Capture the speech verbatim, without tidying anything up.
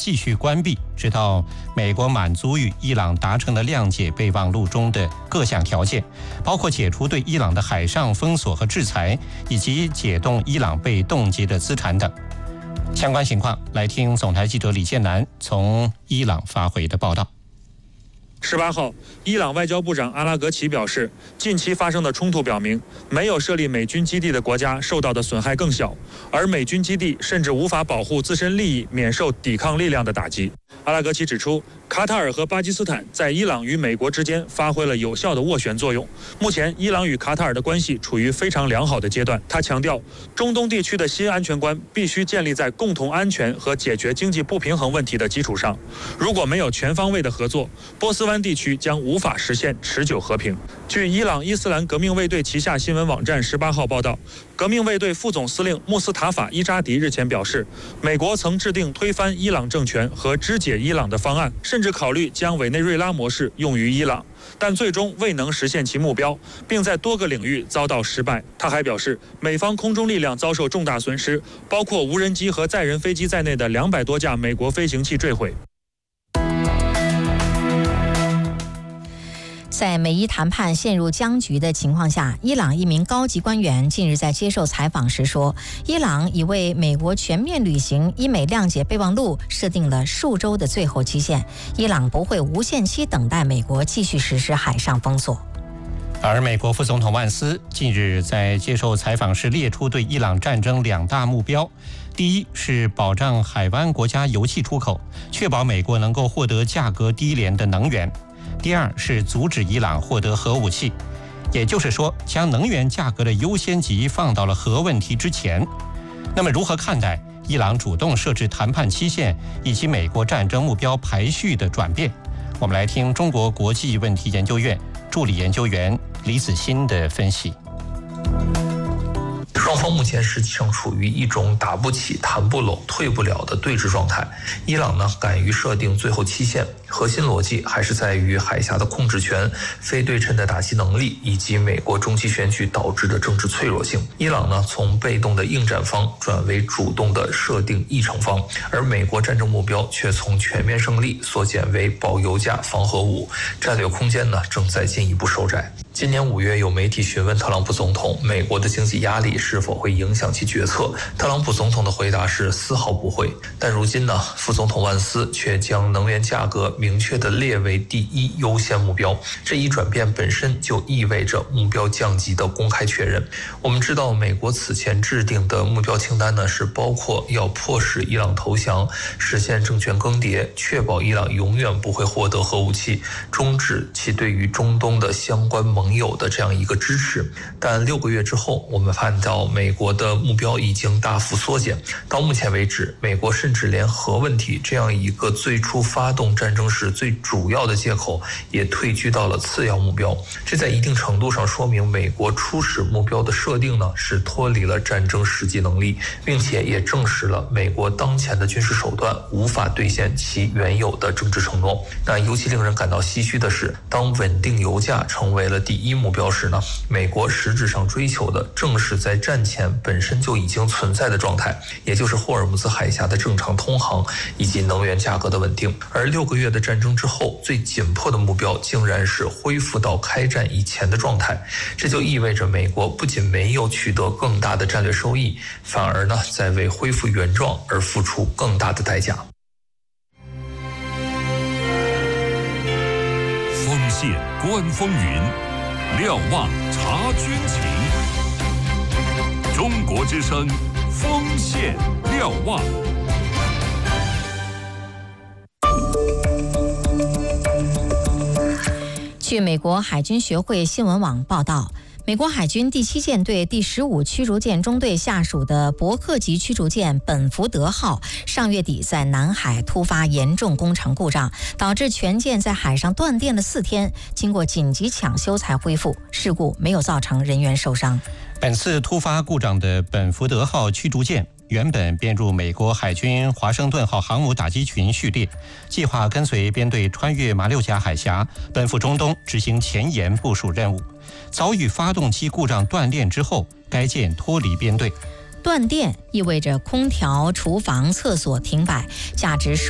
继续关闭，直到美国满足与伊朗达成的谅解备忘录中的各项条件，包括解除对伊朗的海上封锁和制裁，以及解冻伊朗被冻结的资产等。相关情况，来听总台记者李建南从伊朗发回的报道。 十八号，伊朗外交部长阿拉格齐表示，近期发生的冲突表明，没有设立美军基地的国家受到的损害更小，而美军基地甚至无法保护自身利益免受抵抗力量的打击。阿拉格齐指出，卡塔尔和巴基斯坦在伊朗与美国之间发挥了有效的斡旋作用。目前，伊朗与卡塔尔的关系处于非常良好的阶段。他强调，中东地区的新安全观必须建立在共同安全和解决经济不平衡问题的基础上。如果没有全方位的合作，波斯湾地区将无法实现持久和平。据伊朗伊斯兰革命卫队旗下新闻网站十八号报道，革命卫队副总司令穆斯塔法伊扎迪日前表示，美国曾制定推翻伊朗政权和肢解伊朗的方案，甚至考虑将委内瑞拉模式用于伊朗，但最终未能实现其目标，并在多个领域遭到失败。他还表示，美方空中力量遭受重大损失，包括无人机和载人飞机在内的两百多架美国飞行器坠毁。 在美伊谈判陷入僵局的情况下，伊朗一名高级官员近日在接受采访时说，伊朗已为美国全面履行伊美谅解备忘录设定了数周的最后期限，伊朗不会无限期等待美国继续实施海上封锁。 而美国副总统万斯近日在接受采访时列出对伊朗战争两大目标，第一是保障海湾国家油气出口，确保美国能够获得价格低廉的能源；第二是阻止伊朗获得核武器，也就是说，将能源价格的优先级放到了核问题之前。那么，如何看待伊朗主动设置谈判期限以及美国战争目标排序的转变？我们来听中国国际问题研究院助理研究员李子欣的分析。 双方目前实际上处于一种打不起、谈不拢、退不了的对峙状态。伊朗呢，敢于设定最后期限，核心逻辑还是在于海峡的控制权、非对称的打击能力以及美国中期选举导致的政治脆弱性。伊朗呢，从被动的应战方转为主动的设定议程方，而美国战争目标却从全面胜利缩减为保油价、防核武，战略空间呢正在进一步收窄。今年五月，有媒体询问特朗普总统，美国的经济压力是否会影响其决策？特朗普总统的回答是丝毫不会。但如今呢，副总统万斯却将能源价格明确地列为第一优先目标。这一转变本身就意味着目标降级的公开确认。我们知道，美国此前制定的目标清单呢，是包括要迫使伊朗投降、实现政权更迭、确保伊朗永远不会获得核武器、终止其对于中东的相关盟友的这样一个支持。但六个月之后，我们看到美国的目标已经大幅缩减。到目前为止，美国甚至连核问题这样一个最初发动战争时最主要的借口也退居到了次要目标。这在一定程度上说明，美国初始目标的设定呢是脱离了战争实际能力，并且也证实了美国当前的军事手段无法兑现其原有的政治承诺。那尤其令人感到唏嘘的是，当稳定油价成为了第一目标时呢，美国实质上追求的正是在战前本身就已经存在的状态，也就是霍尔木兹海峡的正常通航以及能源价格的稳定。而六个月的战争之后，最紧迫的目标竟然是恢复到开战以前的状态。这就意味着美国不仅没有取得更大的战略收益，反而呢在为恢复原状而付出更大的代价。 锋线观风云，瞭望察军情。中国之声，锋线瞭望。 据美国海军学会新闻网报道，美国海军第七舰队第十五驱逐舰中队下属的伯克级驱逐舰本福德号上月底在南海突发严重工程故障，导致全舰在海上断电了四天，经过紧急抢修才恢复。事故没有造成人员受伤。 本次突发故障的本福德号驱逐舰原本编入美国海军华盛顿号航母打击群序列，计划跟随编队穿越马六甲海峡，奔赴中东执行前沿部署任务。遭遇发动机故障断电之后，该舰脱离编队。 断电意味着空调、厨房、厕所停摆，价值数